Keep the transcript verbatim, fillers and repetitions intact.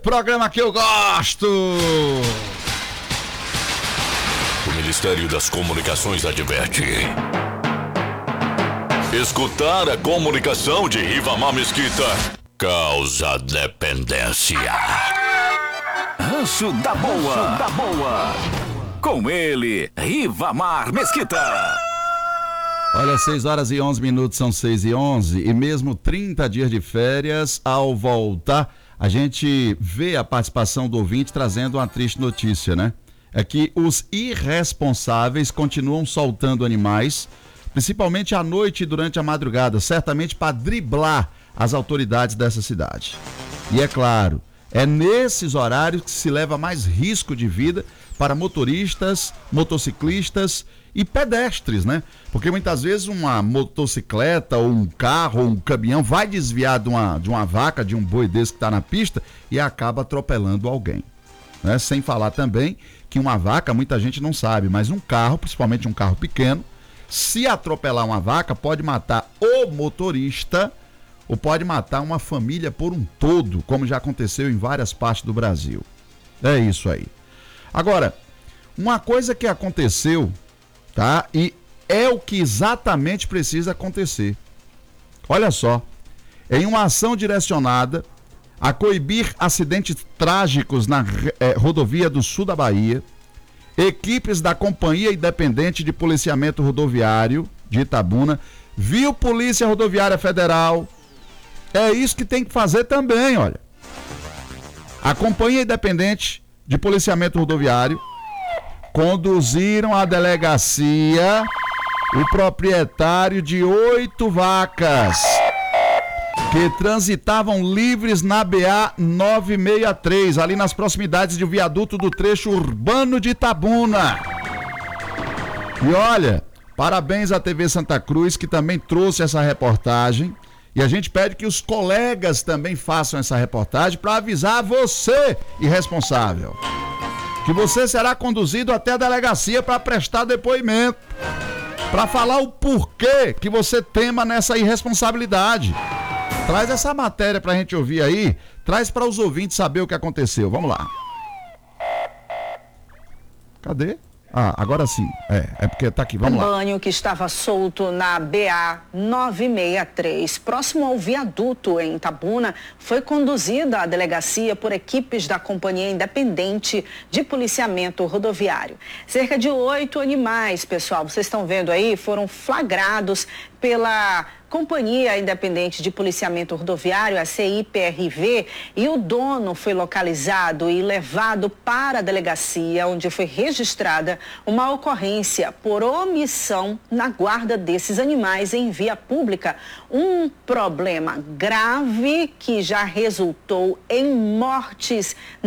programa que eu gosto. O Ministério das Comunicações adverte: escutar a comunicação de Rivamar Mesquita causa dependência. Rancho da Boa, Rancho da Boa. Com ele, Rivamar Mesquita. Olha, seis horas e onze minutos, são seis e onze, e mesmo trinta dias de férias, ao voltar, a gente vê a participação do ouvinte trazendo uma triste notícia, né? É que os irresponsáveis continuam soltando animais, principalmente à noite e durante a madrugada, certamente para driblar as autoridades dessa cidade. E é claro, é nesses horários que se leva mais risco de vida para motoristas, motociclistas e pedestres, né? Porque muitas vezes uma motocicleta ou um carro ou um caminhão vai desviar de uma, de uma vaca, de um boi desse que está na pista e acaba atropelando alguém, né? Sem falar também que uma vaca, muita gente não sabe, mas um carro, principalmente um carro pequeno, se atropelar uma vaca, pode matar o motorista ou pode matar uma família por um todo, como já aconteceu em várias partes do Brasil. É isso aí. Agora, uma coisa que aconteceu, tá? E é o que exatamente precisa acontecer. Olha só, em uma ação direcionada a coibir acidentes trágicos na eh, rodovia do sul da Bahia, equipes da Companhia Independente de Policiamento Rodoviário de Itabuna, viu Polícia Rodoviária Federal. É isso que tem que fazer também, olha. A Companhia Independente de Policiamento Rodoviário conduziram à delegacia o proprietário de oito vacas que transitavam livres na B A novecentos e sessenta e três, ali nas proximidades do viaduto do trecho urbano de Itabuna. E olha, parabéns à T V Santa Cruz, que também trouxe essa reportagem. E a gente pede que os colegas também façam essa reportagem para avisar você, irresponsável, que você será conduzido até a delegacia para prestar depoimento, para falar o porquê que você tema nessa irresponsabilidade. Traz essa matéria para a gente ouvir aí, traz para os ouvintes saber o que aconteceu. Vamos lá. Cadê? Ah, agora sim. É, é porque tá aqui. Vamos lá. Um banho que estava solto na B A novecentos e sessenta e três, próximo ao viaduto em Itabuna, foi conduzido à delegacia por equipes da Companhia Independente de Policiamento Rodoviário. Cerca de oito animais, pessoal, vocês estão vendo aí, foram flagrados pela Companhia Independente de Policiamento Rodoviário, a C I P R V, e o dono foi localizado e levado para a delegacia, onde foi registrada uma ocorrência por omissão na guarda desses animais em via pública. Um problema grave que já resultou em mortes